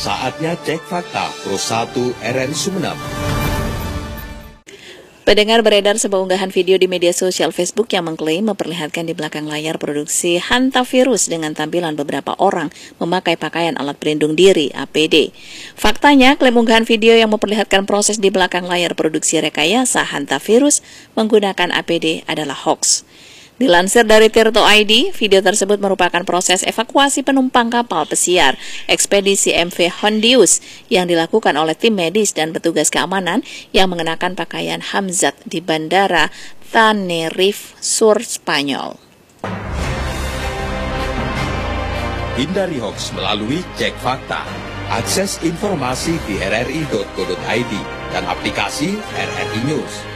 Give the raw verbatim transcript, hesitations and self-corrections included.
Saatnya cek fakta Pro satu R R I Sumeneb. Pendengar, beredar sebuah unggahan video di media sosial Facebook yang mengklaim memperlihatkan di belakang layar produksi hantavirus dengan tampilan beberapa orang memakai pakaian alat pelindung diri A P D. Faktanya, klaim unggahan video yang memperlihatkan proses di belakang layar produksi rekayasa hantavirus menggunakan A P D adalah hoax. Dilansir dari Tirto I D, video tersebut merupakan proses evakuasi penumpang kapal pesiar ekspedisi M V Hondius yang dilakukan oleh tim medis dan petugas keamanan yang mengenakan pakaian Hamzat di Bandara Tenerife Sur, Spanyol. Hindari hoax melalui cek fakta. Akses informasi di r r i titik co titik i d dan aplikasi R R I News.